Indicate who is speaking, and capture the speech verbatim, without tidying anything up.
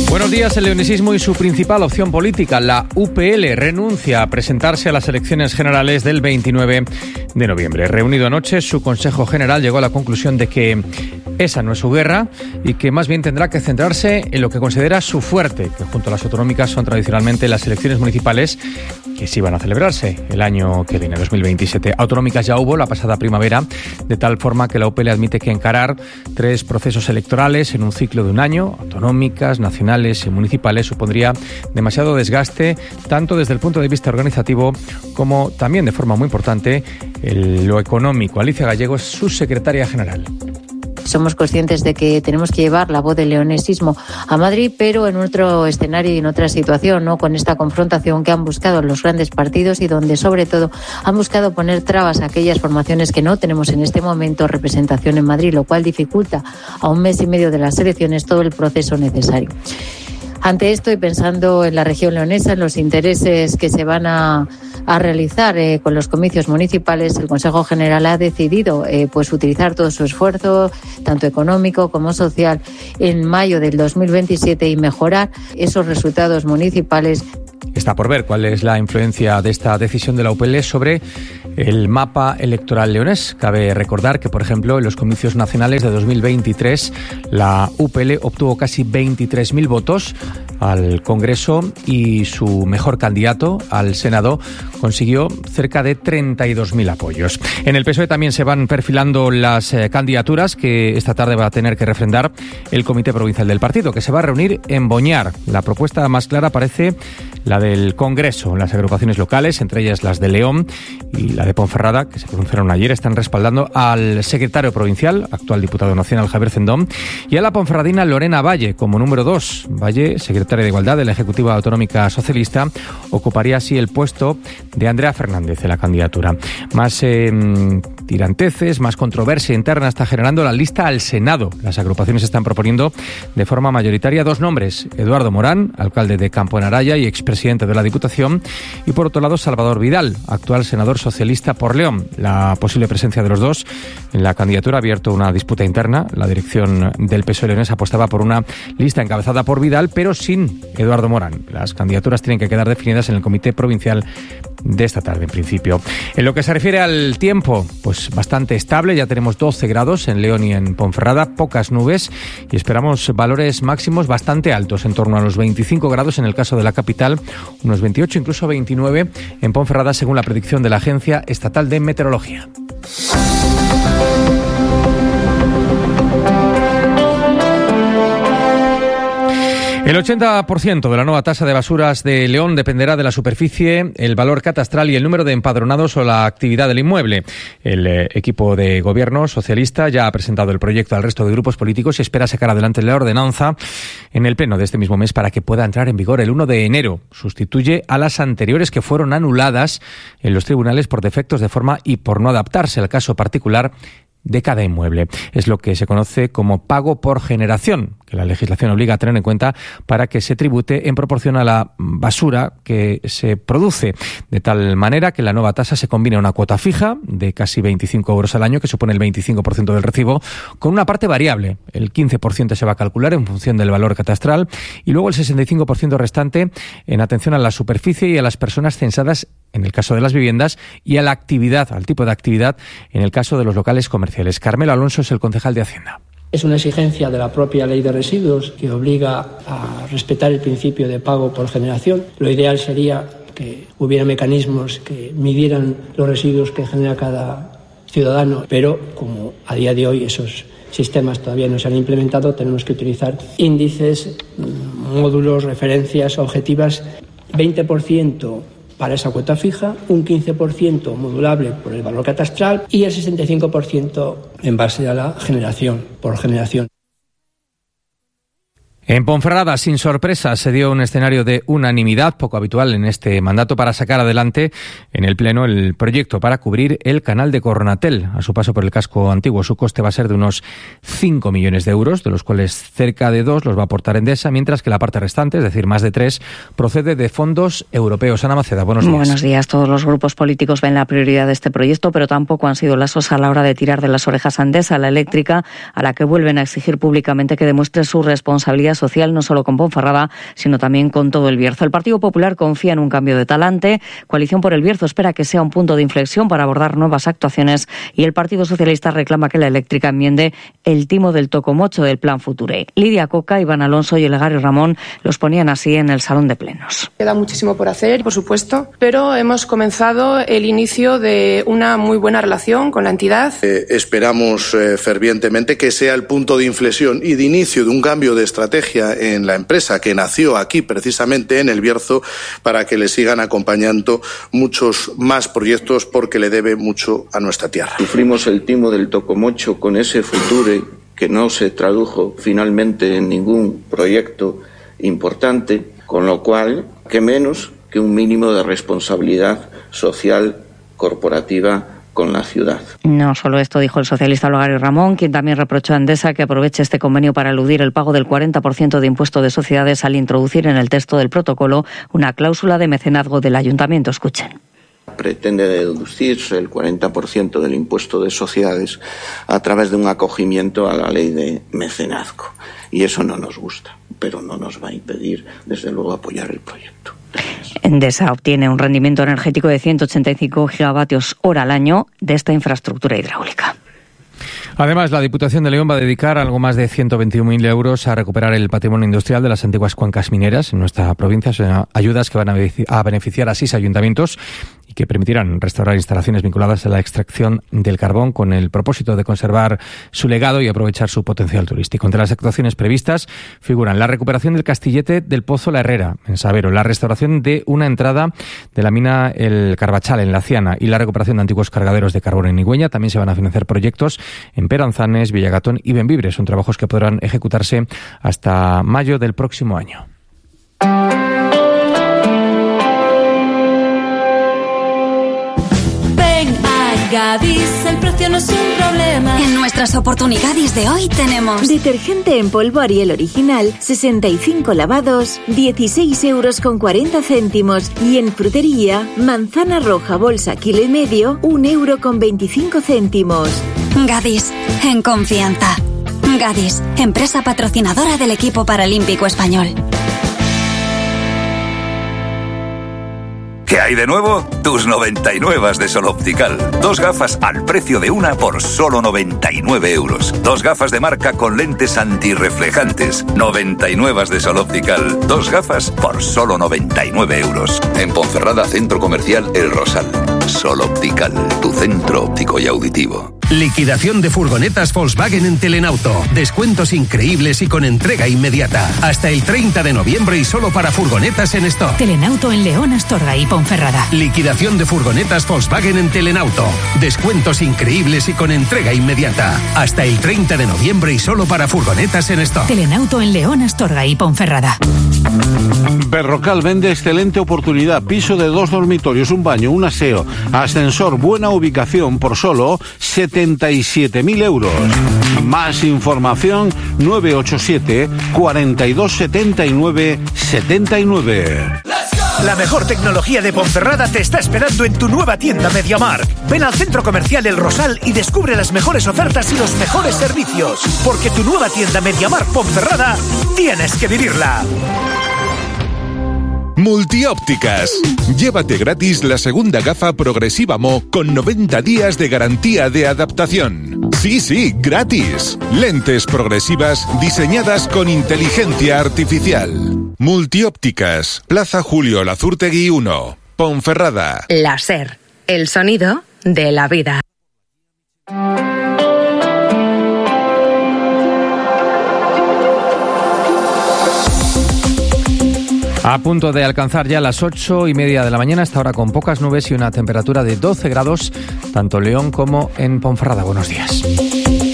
Speaker 1: Buenos días. El leonesismo y su principal opción política, la U P L, renuncia a presentarse a las elecciones generales del veintinueve de noviembre. Reunido anoche, su Consejo General llegó a la conclusión de que esa no es su guerra y que más bien tendrá que centrarse en lo que considera su fuerte, que junto a las autonómicas son tradicionalmente las elecciones municipales que sí van a celebrarse el año que viene, dos mil veintisiete. Autonómicas ya hubo la pasada primavera, de tal forma que la U P L admite que encarar tres procesos electorales en un ciclo de un año, autonómicas, nacionales y municipales, supondría demasiado desgaste, tanto desde el punto de vista organizativo como también de forma muy importante el, lo económico. Alicia Gallego es su secretaria general.
Speaker 2: Somos conscientes de que tenemos que llevar la voz del leonesismo a Madrid, pero en otro escenario y en otra situación, ¿no? Con esta confrontación que han buscado los grandes partidos y donde, sobre todo, han buscado poner trabas a aquellas formaciones que no tenemos en este momento representación en Madrid, lo cual dificulta a un mes y medio de las elecciones todo el proceso necesario. Ante esto y pensando en la región leonesa, en los intereses que se van a, a realizar eh, con los comicios municipales, el Consejo General ha decidido eh, pues utilizar todo su esfuerzo, tanto económico como social, en mayo del dos mil veintisiete y mejorar esos resultados municipales.
Speaker 1: Está por ver cuál es la influencia de esta decisión de la U P L sobre el mapa electoral leonés. Cabe recordar que, por ejemplo, en los comicios nacionales de dos mil veintitrés, la U P L obtuvo casi veintitrés mil votos al Congreso y su mejor candidato al Senado consiguió cerca de treinta y dos mil apoyos. En el P S O E también se van perfilando las eh, candidaturas que esta tarde va a tener que refrendar el Comité Provincial del Partido, que se va a reunir en Boñar. La propuesta más clara parece la del Congreso. Las agrupaciones locales, entre ellas las de León y la de Ponferrada, que se pronunciaron ayer, están respaldando al secretario provincial, actual diputado nacional Javier Cendón, y a la ponferradina Lorena Valle como número dos. Valle, secretaria de Igualdad de la Ejecutiva Autonómica Socialista, ocuparía así el puesto de Andrea Fernández en la candidatura. Más eh, tiranteces, más controversia interna está generando la lista al Senado. Las agrupaciones están proponiendo de forma mayoritaria dos nombres: Eduardo Morán, alcalde de Campo en Araya y expresidente de la Diputación, y por otro lado Salvador Vidal, actual senador socialista por León. La posible presencia de los dos en la candidatura ha abierto una disputa interna. La dirección del P S O E leonés apostaba por una lista encabezada por Vidal, pero sin Eduardo Morán. Las candidaturas tienen que quedar definidas en el Comité Provincial de esta tarde, en principio. En lo que se refiere al tiempo, pues bastante estable. Ya tenemos doce grados en León y en Ponferrada, pocas nubes, y esperamos valores máximos bastante altos, en torno a los veinticinco grados en el caso de la capital, unos veintiocho, incluso veintinueve en Ponferrada, según la predicción de la Agencia Estatal de Meteorología. El ochenta por ciento de la nueva tasa de basuras de León dependerá de la superficie, el valor catastral y el número de empadronados o la actividad del inmueble. El eh, equipo de gobierno socialista ya ha presentado el proyecto al resto de grupos políticos y espera sacar adelante la ordenanza en el pleno de este mismo mes para que pueda entrar en vigor el uno de enero. Sustituye a las anteriores que fueron anuladas en los tribunales por defectos de forma y por no adaptarse al caso particular de cada inmueble. Es lo que se conoce como pago por generación, que la legislación obliga a tener en cuenta para que se tribute en proporción a la basura que se produce, de tal manera que la nueva tasa se combina una cuota fija de casi veinticinco euros al año, que supone el veinticinco por ciento del recibo, con una parte variable. El quince por ciento se va a calcular en función del valor catastral y luego el sesenta y cinco por ciento restante en atención a la superficie y a las personas censadas en el caso de las viviendas y a la actividad, al tipo de actividad en el caso de los locales comerciales. Carmelo Alonso es el concejal de Hacienda.
Speaker 3: Es una exigencia de la propia ley de residuos que obliga a respetar el principio de pago por generación. Lo ideal sería que hubiera mecanismos que midieran los residuos que genera cada ciudadano, pero como a día de hoy esos sistemas todavía no se han implementado, tenemos que utilizar índices, módulos, referencias objetivas. veinte por ciento para esa cuota fija, un quince por ciento modulable por el valor catastral y el sesenta y cinco por ciento en base a la generación, por generación.
Speaker 1: En Ponferrada, sin sorpresa, se dio un escenario de unanimidad, poco habitual en este mandato, para sacar adelante en el Pleno el proyecto para cubrir el canal de Cornatel. A su paso por el casco antiguo, su coste va a ser de unos cinco millones de euros, de los cuales cerca de dos los va a aportar Endesa, mientras que la parte restante, es decir, más de tres, procede de fondos europeos. Ana Maceda, buenos días.
Speaker 4: Buenos días. Todos los grupos políticos ven la prioridad de este proyecto, pero tampoco han sido lasos a la hora de tirar de las orejas a Endesa, la eléctrica, a la que vuelven a exigir públicamente que demuestre su responsabilidad social no solo con Ponferrada, sino también con todo el Bierzo. El Partido Popular confía en un cambio de talante. Coalición por el Bierzo espera que sea un punto de inflexión para abordar nuevas actuaciones y el Partido Socialista reclama que la eléctrica enmiende el timo del tocomocho del Plan Future. Lidia Coca, Iván Alonso y Olegario Ramón los ponían así en el salón de plenos.
Speaker 5: Queda muchísimo por hacer, por supuesto, pero hemos comenzado el inicio de una muy buena relación con la entidad.
Speaker 6: Eh, esperamos eh, fervientemente que sea el punto de inflexión y de inicio de un cambio de estrategia en la empresa que nació aquí precisamente en el Bierzo, para que le sigan acompañando muchos más proyectos porque le debe mucho a nuestra tierra.
Speaker 7: Sufrimos el timo del tocomocho con ese Future que no se tradujo finalmente en ningún proyecto importante, con lo cual, qué menos que un mínimo de responsabilidad social corporativa con la ciudad.
Speaker 4: No solo esto dijo el socialista Olegario Ramón, quien también reprochó a Endesa que aproveche este convenio para eludir el pago del cuarenta por ciento de impuesto de sociedades al introducir en el texto del protocolo una cláusula de mecenazgo del ayuntamiento. Escuchen.
Speaker 7: Pretende deducirse el cuarenta por ciento del impuesto de sociedades a través de un acogimiento a la ley de mecenazgo. Y eso no nos gusta, pero no nos va a impedir, desde luego, apoyar el proyecto.
Speaker 4: Endesa obtiene un rendimiento energético de ciento ochenta y cinco gigavatios hora al año de esta infraestructura hidráulica.
Speaker 1: Además, la Diputación de León va a dedicar algo más de ciento veintiuno mil euros a recuperar el patrimonio industrial de las antiguas cuencas mineras en nuestra provincia. Son ayudas que van a beneficiar a seis ayuntamientos y que permitirán restaurar instalaciones vinculadas a la extracción del carbón con el propósito de conservar su legado y aprovechar su potencial turístico. Entre las actuaciones previstas figuran la recuperación del castillete del Pozo La Herrera, en Sabero, la restauración de una entrada de la mina El Carbachal, en La Ciana, y la recuperación de antiguos cargaderos de carbón en Igüeña. También se van a financiar proyectos en Peranzanes, Villagatón y Bembibre. Son trabajos que podrán ejecutarse hasta mayo del próximo año.
Speaker 8: Gadis, el precio no es un problema. En nuestras oportunidades de hoy tenemos
Speaker 9: detergente en polvo Ariel original, sesenta y cinco lavados, dieciséis euros con cuarenta céntimos. Y en frutería, manzana roja bolsa kilo y medio, un euro con veinticinco céntimos.
Speaker 8: Gadis, en confianza. Gadis, empresa patrocinadora del equipo paralímpico español.
Speaker 10: ¿Qué hay de nuevo? Tus noventa y nueve de Sol Optical. Dos gafas al precio de una por solo noventa y nueve euros. Dos gafas de marca con lentes antirreflejantes. noventa y nueve de Sol Optical. Dos gafas por solo noventa y nueve euros. En Ponferrada, Centro Comercial El Rosal. Sol Optical, tu centro óptico y auditivo.
Speaker 11: Liquidación de furgonetas Volkswagen en Telenauto. Descuentos increíbles y con entrega inmediata. Hasta el treinta de noviembre y solo para furgonetas en stock.
Speaker 12: Telenauto en León, Astorga y Ponferrada.
Speaker 11: Liquidación de furgonetas Volkswagen en Telenauto. Descuentos increíbles y con entrega inmediata. Hasta el treinta de noviembre y solo para furgonetas en stock.
Speaker 12: Telenauto en León, Astorga y Ponferrada.
Speaker 13: Berrocal vende excelente oportunidad. Piso de dos dormitorios, un baño, un aseo, ascensor, buena ubicación por solo setenta y siete mil euros. Más información nueve ocho siete, cuarenta y dos, setenta y nueve, setenta y nueve.
Speaker 14: La mejor tecnología de Ponferrada te está esperando en tu nueva tienda MediaMarkt. Ven al Centro Comercial El Rosal y descubre las mejores ofertas y los mejores servicios. Porque tu nueva tienda MediaMarkt Ponferrada tienes que vivirla.
Speaker 15: Multiópticas. Llévate gratis la segunda gafa progresiva Mo con noventa días de garantía de adaptación. Sí, sí, gratis. Lentes progresivas diseñadas con inteligencia artificial. Multiópticas. Plaza Julio Lazurtegui uno. Ponferrada.
Speaker 16: Láser. El sonido de la vida.
Speaker 1: A punto de alcanzar ya las ocho y media de la mañana, hasta ahora con pocas nubes y una temperatura de doce grados, tanto en León como en Ponferrada. Buenos días.